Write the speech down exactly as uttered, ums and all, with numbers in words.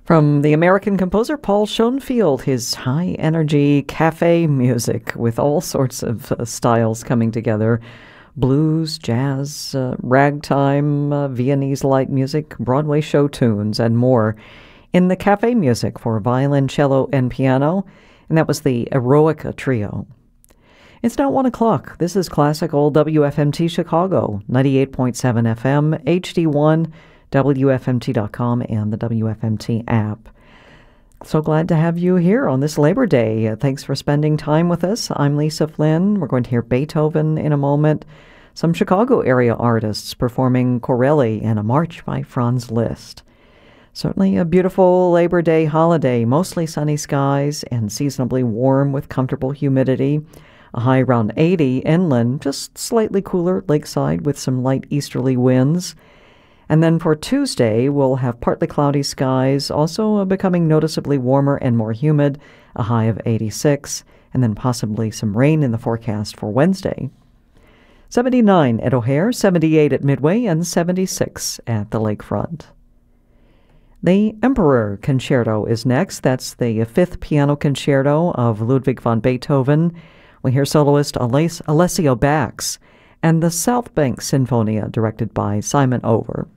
From the American composer Paul Schoenfield, his high-energy cafe music with all sorts of uh, styles coming together. Blues, jazz, uh, ragtime, uh, Viennese light music, Broadway show tunes, and more in the cafe music for violin, cello, and piano, and that was the Eroica Trio. It's now one o'clock. This is classical W F M T Chicago, ninety-eight point seven F M, H D one, W F M T dot com, and the W F M T app. So glad to have you here on this Labor Day. Uh, thanks for spending time with us. I'm Lisa Flynn. We're going to hear Beethoven in a moment. Some Chicago area artists performing Corelli and a march by Franz Liszt. Certainly a beautiful Labor Day holiday, mostly sunny skies and seasonably warm with comfortable humidity. A high around eighty inland, just slightly cooler lakeside with some light easterly winds. And then for Tuesday, we'll have partly cloudy skies, also uh, becoming noticeably warmer and more humid, a high of eighty-six, and then possibly some rain in the forecast for Wednesday. seventy-nine at O'Hare, seventy-eight at Midway, and seventy-six at the lakefront. The Emperor Concerto is next. That's the fifth piano concerto of Ludwig van Beethoven. We hear soloist Alessio Bax, and the South Bank Sinfonia, directed by Simon Over.